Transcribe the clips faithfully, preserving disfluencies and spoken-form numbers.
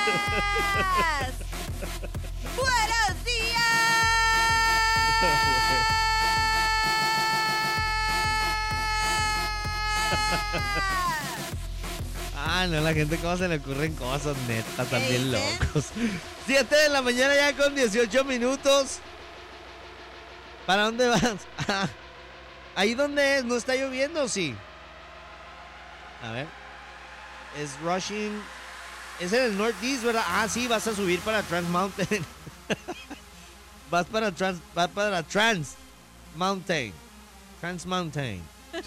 ¡Buenos días! Ah, no, la gente cómo se le ocurren cosas, neta, también dicen? locos. siete de la mañana ya con dieciocho minutos. ¿Para dónde vas? Ah, ¿ahí dónde es? ¿No está lloviendo o sí? A ver. Es Rushing. Es en el Northeast, ¿verdad? Ah, sí, vas a subir para Trans Mountain. Vas para Trans, vas para Trans Mountain. Trans Mountain.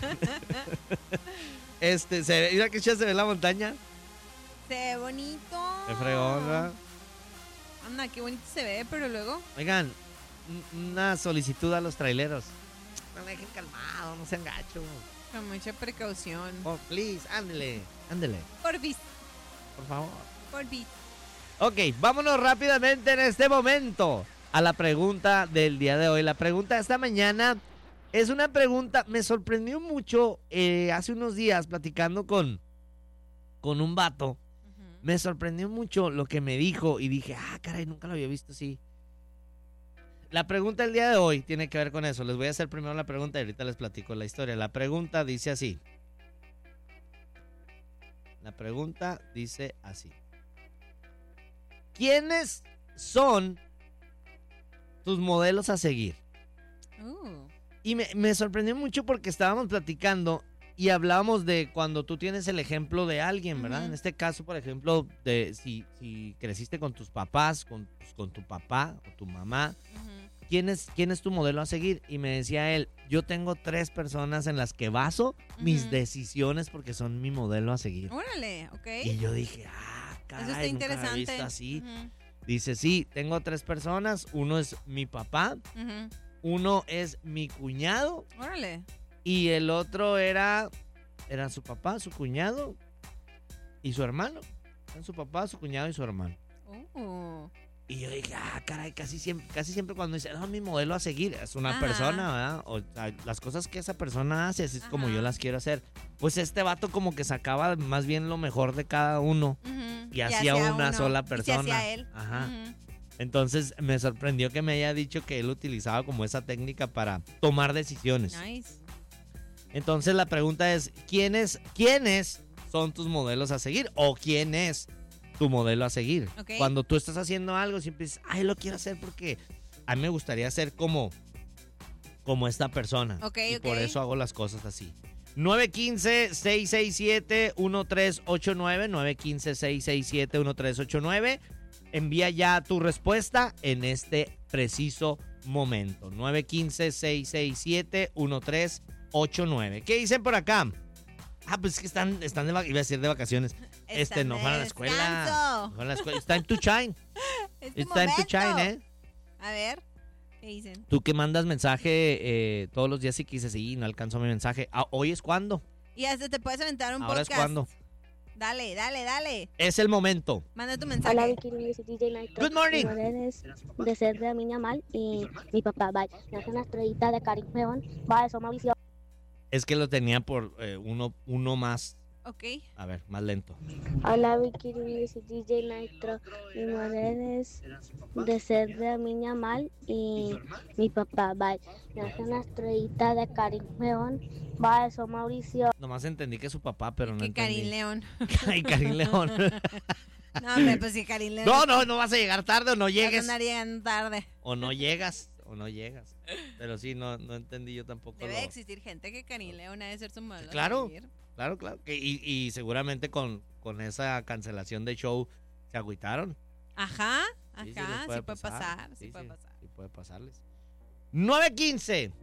Este, se ve, mira que chida se ve la montaña. Se ve bonito. Qué fregón, ¿verdad? Anda, qué bonito se ve, pero luego. Oigan, un- una solicitud a los traileros. No me dejen calmado, no sean gachos. Con mucha precaución. Oh, please, ándele, ándele, Por bis, por favor. por bis. Ok, vámonos rápidamente en este momento a la pregunta del día de hoy. La pregunta de esta mañana es una pregunta, me sorprendió mucho eh, hace unos días platicando con, con un vato. Me sorprendió mucho lo que me dijo y dije, ah, caray, nunca lo había visto así. La pregunta del día de hoy tiene que ver con eso. Les voy a hacer primero la pregunta y ahorita les platico la historia. La pregunta dice así. La pregunta dice así. ¿Quiénes son tus modelos a seguir? Uh, Y me, me sorprendió mucho porque estábamos platicando y hablábamos de cuando tú tienes el ejemplo de alguien, ¿verdad? Ujú. En este caso, por ejemplo, de si, si creciste con tus papás, con, pues, con tu papá o tu mamá, ujú. ¿quién es, quién es tu modelo a seguir? Y me decía él, yo tengo tres personas en las que baso mis Ujú. decisiones porque son mi modelo a seguir. Órale, ok. Y yo dije, ah, caray, Eso está nunca lo había interesante. visto así. Ujú, Dice, sí, tengo tres personas. Uno es mi papá, ujú. uno es mi cuñado Órale. y el otro era, era su papá, su cuñado y su hermano. Eran su papá, su cuñado y su hermano. Uh, Y yo dije, ah, caray, casi siempre, casi siempre cuando dice, no, mi modelo a seguir es una Ajá. persona, ¿verdad? O sea, las cosas que esa persona hace, así es como Ajá. yo las quiero hacer. Pues este vato como que sacaba más bien lo mejor de cada uno. ujú. Y hacía una uno. sola Y se persona. hacía él. Ajá. Ujú. Entonces me sorprendió que me haya dicho que él utilizaba como esa técnica para tomar decisiones. Nice. Entonces la pregunta es, ¿quiénes, quiénes son tus modelos a seguir? ¿O quién es tu modelo a seguir? Ok. Cuando tú estás haciendo algo, siempre dices, ay, lo quiero hacer porque a mí me gustaría ser como, como esta persona. Ok, y ok. por eso hago las cosas así. nueve uno cinco, seis seis siete, uno tres ocho nueve, nueve uno cinco, seis seis siete, uno tres ocho nueve. Envía ya tu respuesta en este preciso momento. nueve uno cinco, seis seis siete, uno tres ocho nueve. ¿Qué dicen por acá? Ah, pues es que están, están de, vac- iba a decir de vacaciones. Este, Están no de fueron a la escuela. descanso. No fueron a la escuela. It's time to shine. Es tu It's time to momento. shine, ¿eh? A ver, ¿qué dicen? Tú que mandas mensaje eh, todos los días y que dices, sí, no alcanzó mi mensaje. Ah, ¿hoy es cuándo? Y hasta te puedes aventar un Ahora es podcast. cuándo. Dale, dale, dale. Es el momento. Manda tu mensaje. Hola Vicky, yo soy D J Nitro. Good morning. Mi modelo es de ser de Miña Mal y mi papá, vaya, nace una estrellita de Karim León, va eso Mauricio. Es que lo tenía por eh, uno, uno más. Ok. A ver, más lento. Hola Vicky, yo soy D J Nitro. Mi modelo es de ser de Miña Mal y mi papá, vaya, nace una estrellita de Karim León, va eso Mauricio. Nomás entendí que es su papá, pero no Que entendí. Karim León. Ay, Karim León. No, hombre, pues sí, Karim León. No, no, no vas a llegar tarde o no Vas a llegues. andar llegando tarde. O no llegas, o no llegas. Pero sí, no, no entendí yo tampoco. Debe lo- de existir gente que Karim León ha de ser su modelo. a Claro. seguir. Claro, claro. Que- y, y seguramente con, con esa cancelación de show se agüitaron. Ajá, Sí, sí, ajá, les sí puede pasar, sí, puede pasar. Sí puede pasarles. nueve uno cinco,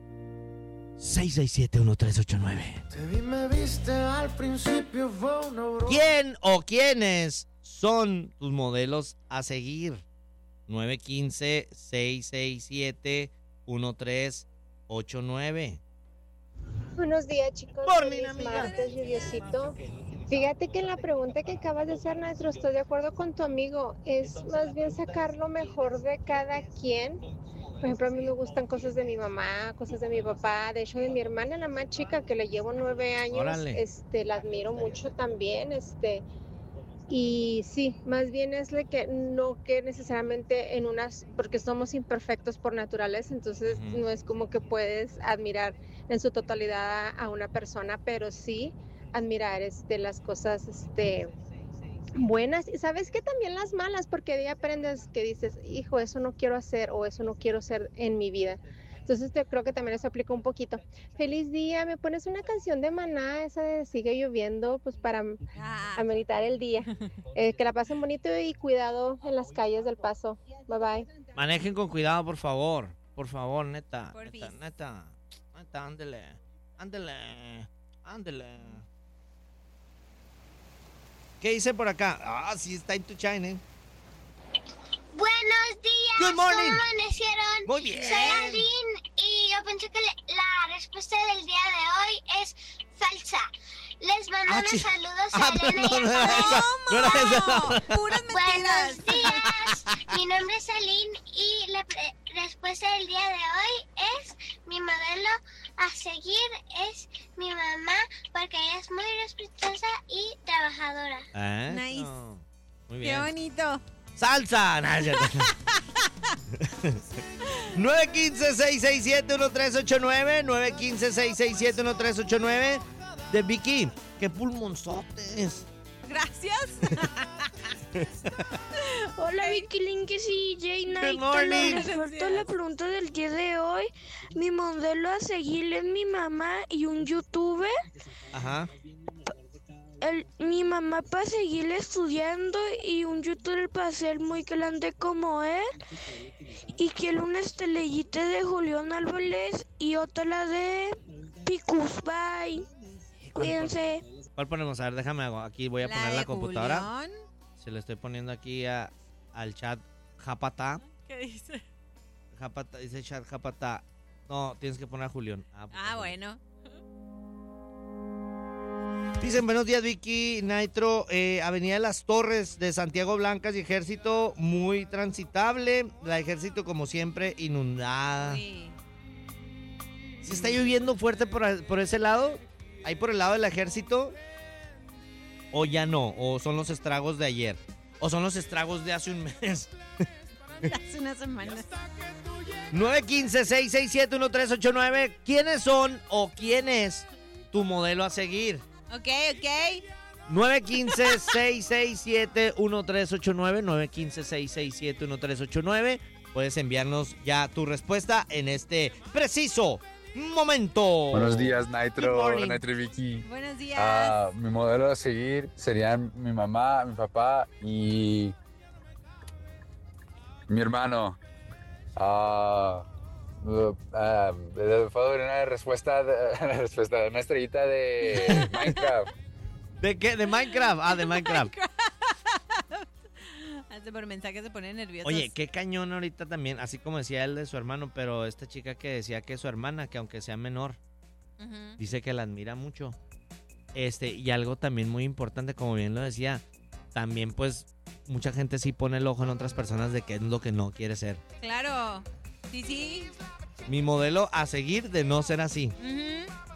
seis seis siete, uno tres ocho nueve. Te vi, me viste al principio, fue una broma. ¿Quién o quiénes son tus modelos a seguir? nueve uno cinco, seis seis siete, uno tres ocho nueve. Buenos días, chicos. Morning, Feliz amiga. martes, lluviosito. Fíjate que en la pregunta que acabas de hacer, Maestro, estoy de acuerdo con tu amigo. Es más bien sacar lo mejor de cada quien. Por ejemplo, a mí me gustan cosas de mi mamá, cosas de mi papá. De hecho, de mi hermana, la más chica, que le llevo nueve años, Órale. este, la admiro mucho también. Este, Y sí, más bien es de que no que necesariamente en unas, porque somos imperfectos por naturaleza, entonces Ujú. no es como que puedes admirar en su totalidad a, a una persona, pero sí admirar este, las cosas este, buenas. Y sabes que también las malas, porque de ahí aprendes que dices, hijo, eso no quiero hacer o eso no quiero ser en mi vida. Entonces te, creo que también eso aplica un poquito. Feliz día, me pones una canción de Maná, esa de Sigue lloviendo, pues para Ah, ameritar el día. Eh, que la pasen bonito y cuidado en las calles del Paso. Bye bye. Manejen con cuidado, por favor. Por favor, neta. Porfis. Neta, neta. Neta, ándele. Ándele. Ándele. ¿Qué dice por acá? Ah, sí, está in to shine, ¿eh? Buenos días. Good morning. ¿Cómo amanecieron? Muy bien. Soy Aline y yo pensé que le- la respuesta del día de hoy es falsa. Les mando Ah, unos chi- saludos Ah, a Elena y perdón, a no era Javier. esa. No era esa. no, puras mentiras. Buenos días. Mi nombre es Aline y la pre- respuesta del día de hoy es mi modelo a seguir es mi mamá porque ella es muy respetuosa y trabajadora. ¿Eh? Nice. No. Muy Qué bien. bonito. ¡Salsa! No, es cierto. nueve uno cinco, seis seis siete, uno tres ocho nueve nueve uno cinco, seis seis siete, uno tres ocho nueve de Vicky. ¡Qué pulmonzotes! Gracias. Hola Vicky Linkes y Jay Knight. morning. Respecto a la pregunta del día de hoy, mi modelo a seguir es mi mamá y un youtuber. Ajá. El, mi mamá para seguir estudiando y un youtuber para ser muy grande como él. Y quiero una estrellita de Julián Álvarez y otra la de Picus. Bye. Cuídense. ¿Cuál ponemos? A ver, déjame hago. Aquí voy a La poner de la computadora. Julián. Se le estoy poniendo aquí a- al chat Japata. ¿Qué dice? Japata, dice chat Japata. No, tienes que poner a Julián. Ah, Ah, bueno. Dicen, buenos días, Vicky, Nitro, eh, Avenida de las Torres de Santiago Blancas y Ejército, muy transitable. La Ejército, como siempre, inundada. Sí. ¿Sí está lloviendo fuerte por, por ese lado? ¿Ahí por el lado del Ejército? ¿O ya no? ¿O son los estragos de ayer? ¿O son los estragos de hace un mes? Hace una semana. nueve uno cinco, seis seis siete, uno tres ocho nueve. ¿Quiénes son o quién es tu modelo a seguir? Ok, ok. nueve uno cinco, seis seis siete, uno tres ocho nueve, nueve uno cinco, seis seis siete, uno tres ocho nueve. Puedes enviarnos ya tu respuesta en este preciso momento. Buenos días, Good Nitro, morning. Nitro y Vicky. Buenos días. Ah, mi modelo a seguir serían mi mamá, mi papá y mi hermano. Ah, uh, ah, ¿puedo ver una respuesta, de, una respuesta de una estrellita de Minecraft? ¿De qué? ¿De Minecraft? Ah, de Minecraft. Hace por mensaje se pone nervioso. Oye, qué cañón ahorita también, así como decía él de su hermano, pero esta chica que decía que es su hermana, que aunque sea menor, Ujú. dice que la admira mucho. Este, y algo también muy importante, como bien lo decía, también pues mucha gente sí pone el ojo en otras personas de qué es lo que no quiere ser. Claro. Sí, sí. Mi modelo a seguir de no ser así. Ujú.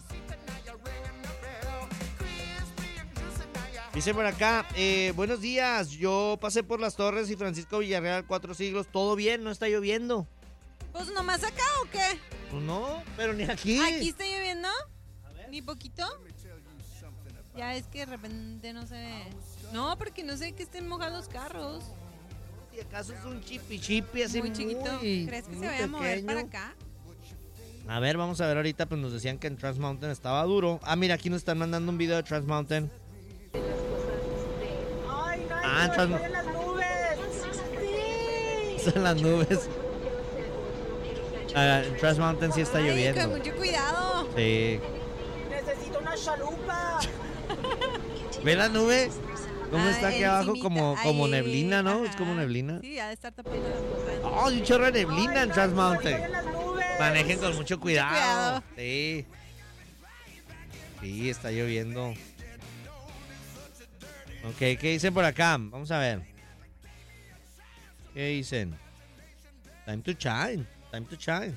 Dice por acá, eh, buenos días, yo pasé por las Torres y Francisco Villarreal cuatro siglos, todo bien, no está lloviendo. Pues nomás acá o qué? Pues no, pero ni aquí. ¿Aquí está lloviendo? ¿Ni poquito? Ya es que de repente no sé. No, porque no sé que estén mojados carros. Si acaso es un chipi chipi así Muy chiquito. muy- ¿Crees que se muy vaya a mover pequeño. para acá? A ver, vamos a ver ahorita, pues nos decían que en Trans Mountain estaba duro. Ah, mira, aquí nos están mandando un video de Trans Mountain. Ah, en Trans Mountain. En las nubes. Ah, en Trans Mountain sí está Ay, lloviendo. con mucho cuidado. Sí. Necesito una chalupa. ¿Ve la nube? ¿Cómo Ah, está aquí encimita. abajo? Como, como Ahí, neblina, ¿no? ajá. Es como neblina. Sí, ha de estar tapando la montaña. Oh, hay un chorro de neblina en Trans Mountain. En las nubes. Manejen con mucho cuidado. cuidado. Sí. Sí, está lloviendo. Ok, ¿qué dicen por acá? Vamos a ver. ¿Qué dicen? Time to shine. Time to shine.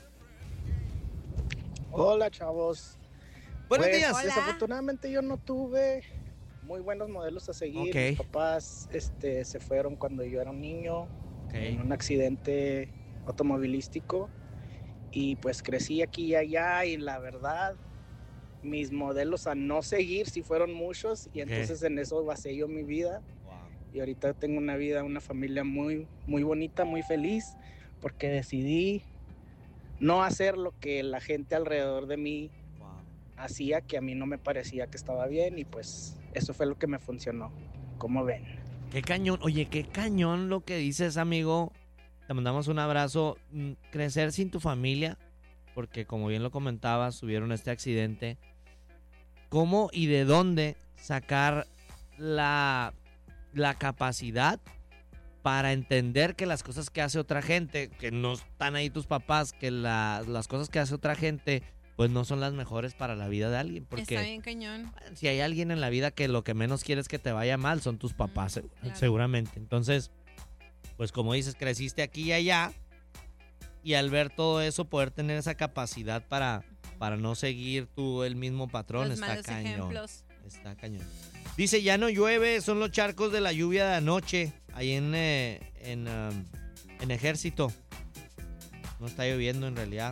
Hola, chavos. Buenos Pues, días. Hola. Desafortunadamente yo no tuve muy buenos modelos a seguir. Okay. Mis papás este, se fueron cuando yo era un niño, Okay. en un accidente automovilístico, y pues crecí aquí y allá, y la verdad, mis modelos a no seguir sí fueron muchos, y entonces en eso basé yo mi vida. Y ahorita tengo una vida, una familia muy, muy bonita, muy feliz, porque decidí no hacer lo que la gente alrededor de mí hacía, que a mí no me parecía que estaba bien, y pues eso fue lo que me funcionó. ¿Cómo ven? Qué cañón, oye, qué cañón lo que dices, amigo. Te mandamos un abrazo. Mm, Crecer sin tu familia, porque como bien lo comentabas, tuvieron este accidente. ¿Cómo y de dónde sacar la, la capacidad para entender que las cosas que hace otra gente, que no están ahí tus papás, que la, las cosas que hace otra gente, pues no son las mejores para la vida de alguien? Porque Está bien cañón. si hay alguien en la vida que lo que menos quieres que te vaya mal, son tus papás, Mm, claro. seguramente. Entonces, pues como dices, creciste aquí y allá, y al ver todo eso, poder tener esa capacidad para, para no seguir tú el mismo patrón, Los está malos cañón. ejemplos. Está cañón. Dice, ya no llueve, son los charcos de la lluvia de anoche, ahí en, eh, en, um, en Ejército. No está lloviendo en realidad.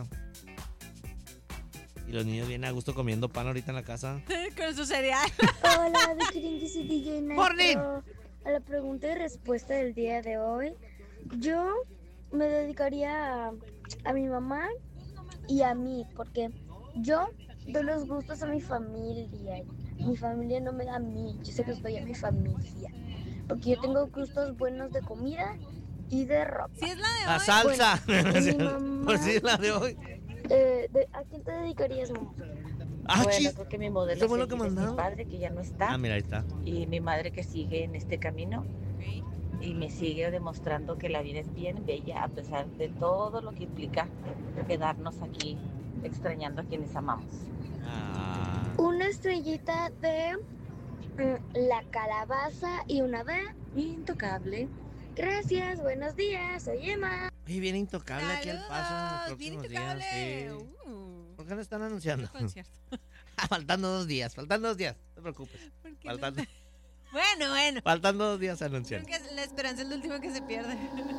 Y los niños vienen a gusto comiendo pan ahorita en la casa. Con su cereal. Hola, de queriendo soy D J Nitro. Morning. A la pregunta y respuesta del día de hoy, yo me dedicaría a, a mi mamá y a mí, porque yo doy los gustos a mi familia. Mi familia no me da a mí, yo se los doy a mi familia. Porque yo tengo gustos buenos de comida y de ropa. Si es la de La hoy. salsa. Bueno, y mi mamá- Pues sí, es la de hoy. Eh, de- ¿A quién te dedicarías, mamá? Ah, Bueno, chis. creo que mi modelo ¿Eso fue a lo que seguir es mi mandaron? padre, que ya no está, Ah, mira, ahí está. y mi madre, que sigue en este camino y me sigue demostrando que la vida es bien bella a pesar de todo lo que implica quedarnos aquí extrañando a quienes amamos. Ah. Una estrellita de mm, la calabaza y una de Intocable. gracias, buenos días, soy Emma. Oye, viene Intocable aquí al paso en los Saludos, bien próximos días. Intocable. Sí. Uh, ¿Por qué no están anunciando? qué concierto. Faltando dos días, faltando dos días. No te preocupes. ¿Por qué Faltando, no? Bueno, bueno. faltando dos días a anunciar. Creo que la esperanza es lo último que se pierde.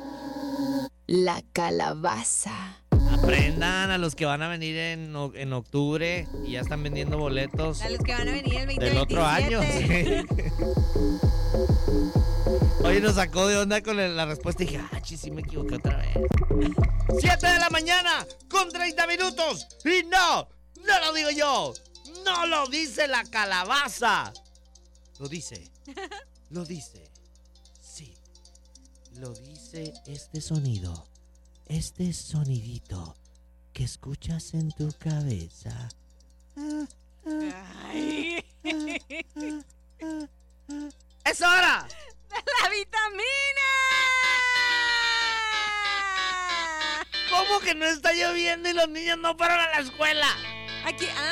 La calabaza. Aprendan a los que van a venir en, o- en octubre y ya están vendiendo boletos A los que van a venir el veinte del otro año. veintisiete. Sí. Oye, nos sacó de onda con el- la respuesta y dije, ah, chis, sí me equivoqué otra vez. siete de la mañana con treinta minutos. Y no, no lo digo yo. No lo dice la calabaza. Lo dice. Lo dice. Sí. Lo dice este sonido. Este sonidito que escuchas en tu cabeza. Ay. ¡Es hora! ¡La vitamina! ¿Cómo que no está lloviendo y los niños no fueron a la escuela? Aquí, ah,